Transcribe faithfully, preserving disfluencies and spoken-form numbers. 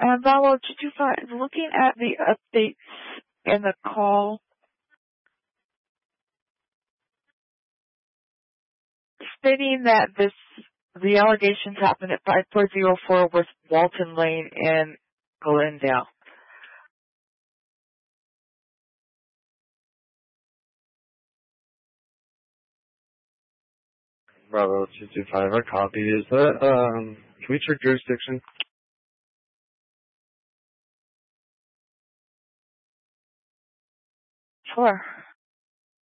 And Bravo two two five, looking at the updates in the call, stating that this the allegations happened at five four zero four West Walton Lane in Glendale. Bravo two two five, our copy. Is that, um, can we check jurisdiction? Sure.